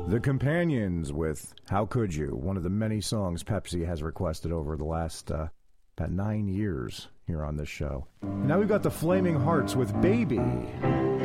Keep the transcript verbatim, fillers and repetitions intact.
The Companions with How Could You, one of the many songs Pepsi has requested over the last uh, about nine years here on this show. Now we've got the Flaming Hearts with Baby.